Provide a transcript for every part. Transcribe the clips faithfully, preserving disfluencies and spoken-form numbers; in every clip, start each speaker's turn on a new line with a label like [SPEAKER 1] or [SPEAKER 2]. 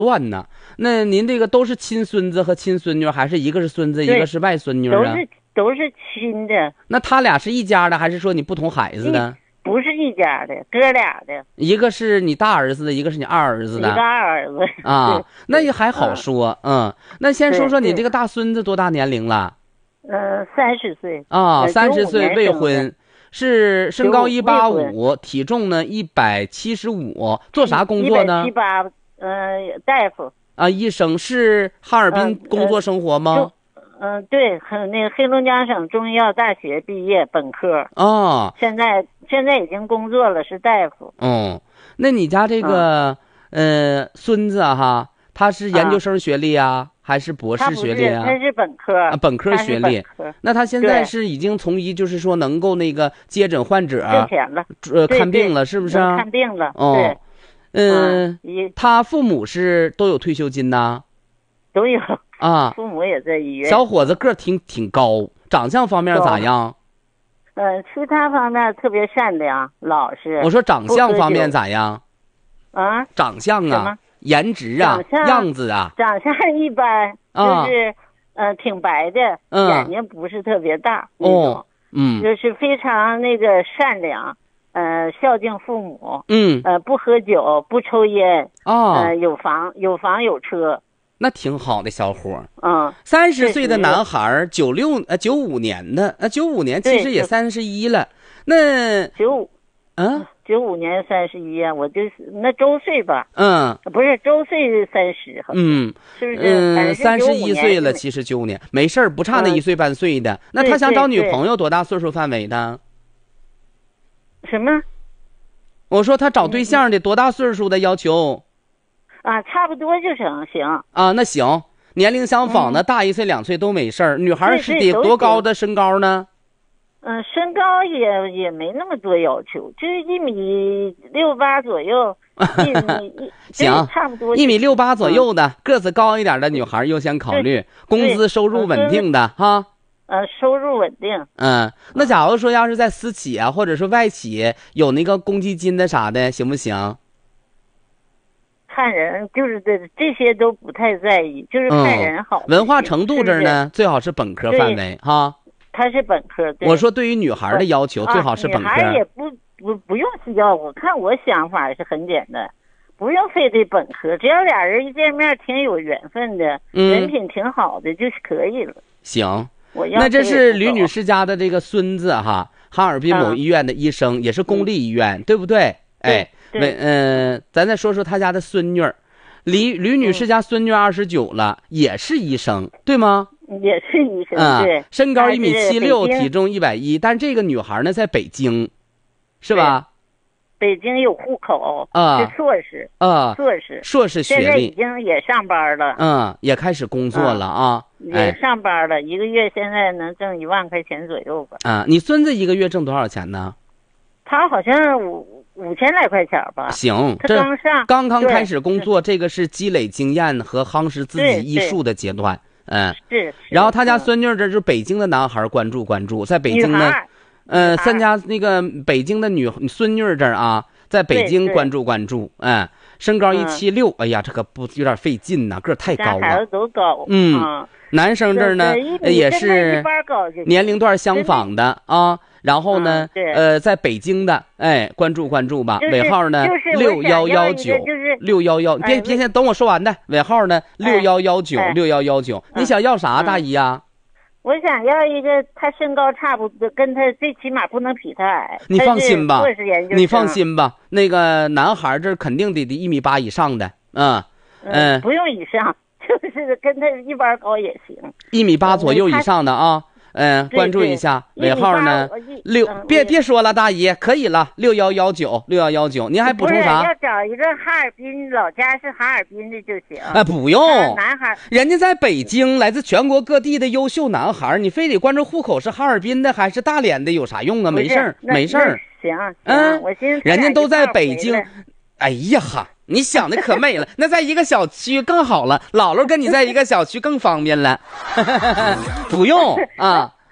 [SPEAKER 1] 乱呢。那您这个都是亲孙子和亲孙女，还是一个是孙子，一个是外孙女啊？
[SPEAKER 2] 都是都是亲的。
[SPEAKER 1] 那他俩是一家的，还是说你不同孩子的？
[SPEAKER 2] 不是一家的，哥俩的。一
[SPEAKER 1] 个是你大儿子的，一个是你二儿子的。
[SPEAKER 2] 一个二儿子
[SPEAKER 1] 啊，那也还好说。嗯, 嗯，那先说说你这个大孙子多大年龄了？
[SPEAKER 2] 呃，三十岁
[SPEAKER 1] 啊，三十岁未婚，是身高一八五，体重呢一百七十五，做啥工作呢？
[SPEAKER 2] 一百七八，呃，大夫
[SPEAKER 1] 啊，医生。是哈尔滨工作生活吗？
[SPEAKER 2] 嗯、呃呃，对，那个黑龙江省中医药大学毕业，本科。
[SPEAKER 1] 哦，
[SPEAKER 2] 现在现在已经工作了，是大夫。
[SPEAKER 1] 哦，那你家这个、嗯、呃孙子啊哈，他是研究生学历啊？啊还是博士学历啊？
[SPEAKER 2] 他是本科
[SPEAKER 1] 啊，本科学历。那他现在是已经从医，就是说能够那个接诊患者，
[SPEAKER 2] 挣钱了，
[SPEAKER 1] 呃，看病了，是不是？
[SPEAKER 2] 看病了。
[SPEAKER 1] 哦，
[SPEAKER 2] 对。
[SPEAKER 1] 嗯、呃，他父母是都有退休金呐？
[SPEAKER 2] 都有
[SPEAKER 1] 啊，
[SPEAKER 2] 父母也在医院。
[SPEAKER 1] 小伙子个儿挺挺高，长相方面咋样？
[SPEAKER 2] 呃，其他方面特别善良老实。
[SPEAKER 1] 我说长相方面咋样？
[SPEAKER 2] 啊，
[SPEAKER 1] 长相啊。颜值啊，样子啊，
[SPEAKER 2] 长相一般，
[SPEAKER 1] 啊、
[SPEAKER 2] 就是，呃，挺白的，
[SPEAKER 1] 嗯、
[SPEAKER 2] 眼睛不是特别大，
[SPEAKER 1] 哦，嗯，
[SPEAKER 2] 就是非常那个善良，呃，孝敬父母，
[SPEAKER 1] 嗯，
[SPEAKER 2] 呃，不喝酒，不抽烟，
[SPEAKER 1] 哦，
[SPEAKER 2] 呃，有房有房有车，
[SPEAKER 1] 那挺好的小伙。
[SPEAKER 2] 嗯，
[SPEAKER 1] 三十岁的男孩，九六呃九五年的，呃九五年其实也三十一了，那
[SPEAKER 2] 九五，
[SPEAKER 1] 嗯。
[SPEAKER 2] 九五年三十一啊，我就是那周岁吧，
[SPEAKER 1] 嗯，
[SPEAKER 2] 不是周岁三十，
[SPEAKER 1] 嗯，
[SPEAKER 2] 是不是？
[SPEAKER 1] 嗯，三十一岁了，其实九五年没事儿，不差那一岁半岁的。嗯、那他想找女朋友多大岁数范围的？
[SPEAKER 2] 什么？
[SPEAKER 1] 我说他找对象的多大岁数的要求？
[SPEAKER 2] 啊，差不多就行，行
[SPEAKER 1] 啊，那行，年龄相仿的，嗯、大一岁两岁都没事儿。女孩是得多高的身高呢？
[SPEAKER 2] 嗯，身高也也没那么多要求，就是一米六八左右，一米
[SPEAKER 1] 行，
[SPEAKER 2] 差不多
[SPEAKER 1] 一米六八左右的、嗯、个子高一点的女孩优先考虑，工资收入稳定的哈。
[SPEAKER 2] 呃，收入稳定。
[SPEAKER 1] 嗯，那假如说要是在私企啊，或者说外企有那个公积金的啥的，行不行？
[SPEAKER 2] 看人，就是这这些都不太在意，就是看人好。
[SPEAKER 1] 嗯、文化程度这儿呢，最好是本科范围哈。
[SPEAKER 2] 他是本科，对。
[SPEAKER 1] 我说对于女孩的要求，最好是本科。
[SPEAKER 2] 啊、女孩也不不不用需要，我看我想法是很简单，不用非得本科，只要俩人一见面挺有缘分的，
[SPEAKER 1] 嗯、
[SPEAKER 2] 人品挺好的就可以了。
[SPEAKER 1] 行，
[SPEAKER 2] 我要
[SPEAKER 1] 那这是吕女士家的这个孙子哈，哈尔滨某医院的医生，嗯、也是公立医院，嗯、对不对？哎，
[SPEAKER 2] 对，
[SPEAKER 1] 嗯、呃，咱再说说他家的孙女儿，李吕女士家孙女二十九了，嗯、也是医生，对吗？
[SPEAKER 2] 也是医生，
[SPEAKER 1] 嗯、
[SPEAKER 2] 对，
[SPEAKER 1] 身高一米七六，体重一百一，但这个女孩呢在北京，是吧？
[SPEAKER 2] 北京有户口
[SPEAKER 1] 啊，
[SPEAKER 2] 是硕士
[SPEAKER 1] 啊，
[SPEAKER 2] 硕士，
[SPEAKER 1] 硕士学历，
[SPEAKER 2] 现在已经也上班了，
[SPEAKER 1] 嗯，也开始工作了啊，
[SPEAKER 2] 嗯、也上班了，一个月现在能挣一万块钱左右吧。
[SPEAKER 1] 啊，你孙子一个月挣多少钱呢？
[SPEAKER 2] 他好像五五千来块钱吧。
[SPEAKER 1] 行，
[SPEAKER 2] 他刚上，
[SPEAKER 1] 刚刚开始工作，这个是积累经验和夯实自己医术的阶段。嗯，
[SPEAKER 2] 是。
[SPEAKER 1] 然后他家孙女这就是北京的男孩，关注关注，在北京的，呃，咱家那个北京的女孙女这儿啊，在北京关注关注。嗯，身高一七六，哎呀，这个不有点费劲呐，个儿太高了。
[SPEAKER 2] 孩子都高。
[SPEAKER 1] 嗯，男生这儿呢也是年龄段相仿的啊。然后呢，呃，在北京的，哎，关注关注吧。尾号呢六幺幺九六幺幺，别别先等我说完的。尾号呢六幺幺九六幺幺九，你想要啥，大姨呀？
[SPEAKER 2] 我想要一个，他身高差不多，跟他最起码不能比他矮。
[SPEAKER 1] 你放心吧，你放心吧，那个男孩这肯定得得一米八以上的，嗯
[SPEAKER 2] 嗯，不用以上，就是跟他一般高也行。
[SPEAKER 1] 一米八左右以上的啊。嗯，关注一下，尾号呢六，别别说了，大姨可以了，六幺幺九六幺幺九，您还补充啥？
[SPEAKER 2] 要找一个哈尔滨，老家是哈尔滨的就行。
[SPEAKER 1] 啊，不用，
[SPEAKER 2] 男孩，
[SPEAKER 1] 人家在北京，来自全国各地的优秀男孩，你非得关注户口是哈尔滨的还是大连的，有啥用啊？没事儿，没事儿。
[SPEAKER 2] 行，
[SPEAKER 1] 嗯，
[SPEAKER 2] 我寻思
[SPEAKER 1] 人家都在北京。哎呀哈，你想的可美了，那在一个小区更好了，姥姥跟你在一个小区更方便了。不用啊，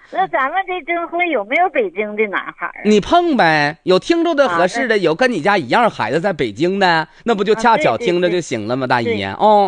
[SPEAKER 2] 那咱们这征婚有没有北京的男孩啊？
[SPEAKER 1] 你碰呗，有听着的合适的，有跟你家一样孩子在北京的，那不就恰巧听着就行了吗？大姨哦。